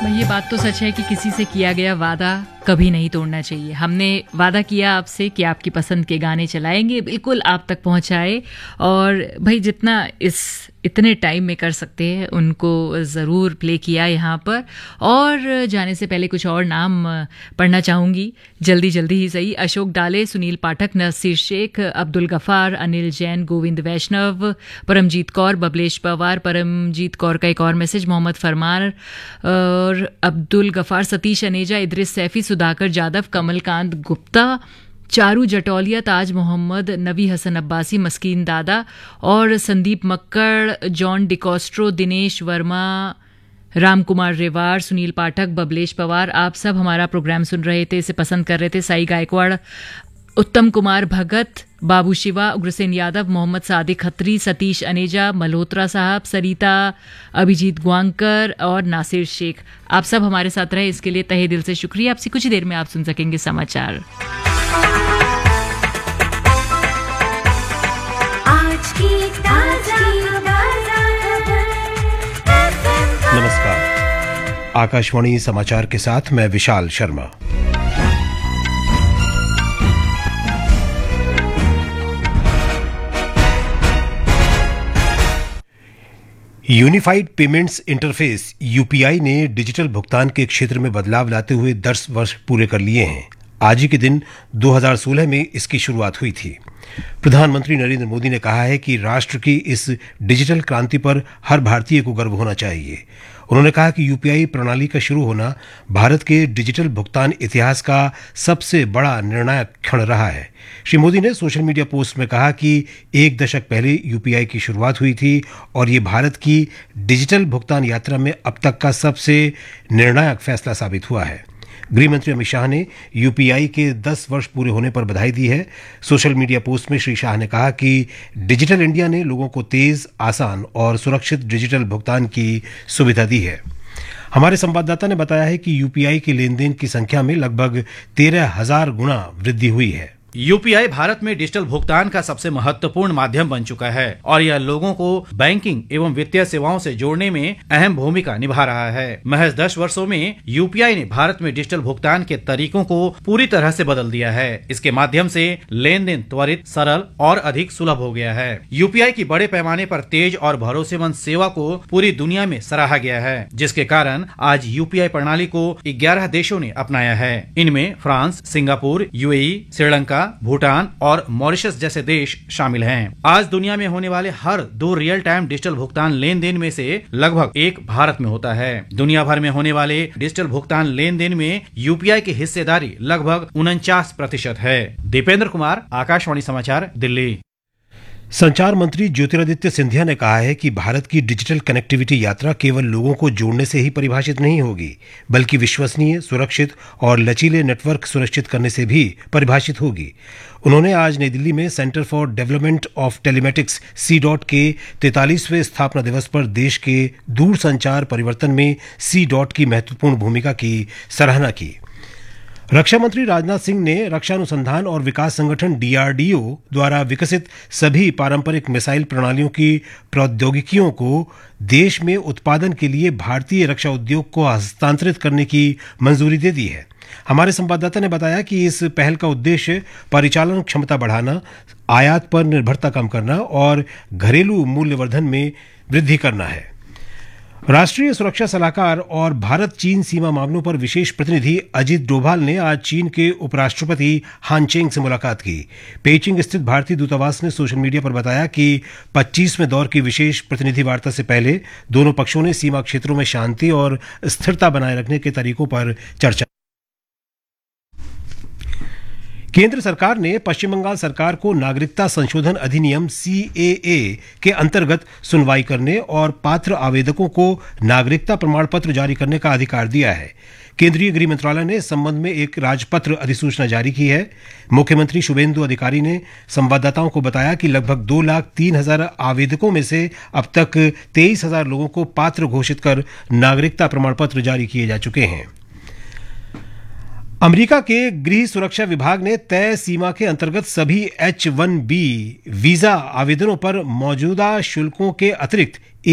ये बात तो सच है कि किसी से किया गया वादा कभी नहीं तोड़ना चाहिए। हमने वादा किया आपसे कि आपकी पसंद के गाने चलाएंगे, बिल्कुल आप तक पहुंचाए, और भाई जितना इतने टाइम में कर सकते हैं उनको ज़रूर प्ले किया यहाँ पर। और जाने से पहले कुछ और नाम पढ़ना चाहूँगी, जल्दी ही सही। अशोक डाले, सुनील पाठक, नसीर शेख, अब्दुल गफ़ार, अनिल जैन, गोविंद वैष्णव, परमजीत कौर, बबलेश पवार, परमजीत कौर का एक और मैसेज, मोहम्मद फरमान और अब्दुल गफ़ार, सतीश अनेजा, इद्रिस सैफी, सुधाकर जादव, कमलकांत गुप्ता, चारू जटौलिया, ताज मोहम्मद, नबी हसन अब्बासी, मस्कीन दादा और संदीप मक्कड़, जॉन डिकोस्ट्रो, दिनेश वर्मा, राम कुमार रेवाड़, सुनील पाठक, बबलेश पवार। आप सब हमारा प्रोग्राम सुन रहे थे, इसे पसंद कर रहे थे। साई गायकवाड़, उत्तम कुमार भगत, बाबू शिवा, उग्रसेन यादव, मोहम्मद सादिक खत्री, सतीश अनेजा, मल्होत्रा साहब, सरिता, अभिजीत ग्वांकर और नासिर शेख। आप सब हमारे साथ रहे, इसके लिए तहे दिल से शुक्रिया। आपसे कुछ देर में आप सुन सकेंगे समाचार। नमस्कार, आकाशवाणी समाचार के साथ मैं Vishal Sharma. Unified payments interface UPI ने डिजिटल भुगतान के क्षेत्र में बदलाव लाते हुए 10 वर्ष पूरे कर लिए हैं। आज ही के दिन 2016 में इसकी शुरुआत हुई थी। प्रधानमंत्री नरेंद्र मोदी ने कहा है कि राष्ट्र की इस डिजिटल क्रांति पर हर भारतीय को गर्व होना चाहिए। उन्होंने कहा कि यूपीआई प्रणाली का शुरू होना भारत के डिजिटल भुगतान इतिहास का सबसे बड़ा निर्णायक क्षण रहा है। श्री मोदी ने सोशल मीडिया पोस्ट में कहा कि 1 दशक पहले यूपीआई की शुरुआत हुई थी और ये भारत की डिजिटल भुगतान यात्रा में अब तक का सबसे निर्णायक फैसला साबित हुआ है। गृहमंत्री अमित शाह ने यूपीआई के 10 वर्ष पूरे होने पर बधाई दी है। सोशल मीडिया पोस्ट में श्री शाह ने कहा कि डिजिटल इंडिया ने लोगों को तेज, आसान और सुरक्षित डिजिटल भुगतान की सुविधा दी है। हमारे संवाददाता ने बताया है कि यूपीआई के लेन देन की संख्या में लगभग 13,000 गुना वृद्धि हुई है। यूपीआई भारत में डिजिटल भुगतान का सबसे महत्वपूर्ण माध्यम बन चुका है और यह लोगों को बैंकिंग एवं वित्तीय सेवाओं से जोड़ने में अहम भूमिका निभा रहा है। महज 10 वर्षों में यूपीआई ने भारत में डिजिटल भुगतान के तरीकों को पूरी तरह से बदल दिया है। इसके माध्यम से लेन देन त्वरित, सरल और अधिक सुलभ हो गया है। यूपीआई की बड़े पैमाने पर तेज और भरोसेमंद सेवा को पूरी दुनिया में सराहा गया है, जिसके कारण आज यूपीआई प्रणाली को 11 देशों ने अपनाया है। इनमें France, Singapore, UAE, Sri Lanka, Bhutan और मॉरिशस जैसे देश शामिल हैं। आज दुनिया में होने वाले हर 2 रियल टाइम डिजिटल भुगतान लेन देन में से लगभग 1 भारत में होता है। दुनिया भर में होने वाले डिजिटल भुगतान लेन देन में यूपीआई की हिस्सेदारी लगभग 49% है। दीपेंद्र कुमार, आकाशवाणी समाचार, दिल्ली। संचार मंत्री ज्योतिरादित्य सिंधिया ने कहा है कि भारत की डिजिटल कनेक्टिविटी यात्रा केवल लोगों को जोड़ने से ही परिभाषित नहीं होगी, बल्कि विश्वसनीय, सुरक्षित और लचीले नेटवर्क सुनिश्चित करने से भी परिभाषित होगी। उन्होंने आज नई दिल्ली में centre for development of telematics C.DOT के 43वें स्थापना दिवस पर देश के दूरसंचार परिवर्तन में C.DOT की महत्वपूर्ण भूमिका की सराहना की। रक्षा मंत्री राजनाथ सिंह ने रक्षा अनुसंधान और विकास संगठन DRDO द्वारा विकसित सभी पारंपरिक मिसाइल प्रणालियों की प्रौद्योगिकियों को देश में उत्पादन के लिए भारतीय रक्षा उद्योग को हस्तांतरित करने की मंजूरी दे दी है। हमारे संवाददाता ने बताया कि इस पहल का उद्देश्य परिचालन क्षमता बढ़ाना, आयात पर निर्भरता कम करना और घरेलू मूल्यवर्धन में वृद्धि करना है। राष्ट्रीय सुरक्षा सलाहकार और भारत चीन सीमा मामलों पर विशेष प्रतिनिधि अजीत डोभाल ने आज चीन के उपराष्ट्रपति हान चेंग से मुलाकात की। पेइचिंग स्थित भारतीय दूतावास ने सोशल मीडिया पर बताया कि 25वें दौर की विशेष प्रतिनिधि वार्ता से पहले दोनों पक्षों ने सीमा क्षेत्रों में शांति और स्थिरता बनाए रखने के तरीकों पर चर्चा। केंद्र सरकार ने पश्चिम बंगाल सरकार को नागरिकता संशोधन अधिनियम CAA के अंतर्गत सुनवाई करने और पात्र आवेदकों को नागरिकता प्रमाण पत्र जारी करने का अधिकार दिया है। केंद्रीय गृह मंत्रालय ने इस संबंध में एक राजपत्र अधिसूचना जारी की है। मुख्यमंत्री शुभेंदु अधिकारी ने संवाददाताओं को बताया कि लगभग 2,03,000 आवेदकों में से अब तक 23,000 लोगों को पात्र घोषित कर नागरिकता प्रमाण पत्र जारी किए जा चुके हैं। अमेरिका के गृह सुरक्षा विभाग ने तय सीमा के अंतर्गत सभी H-1B वीजा आवेदनों पर मौजूदा शुल्कों के अतिरिक्त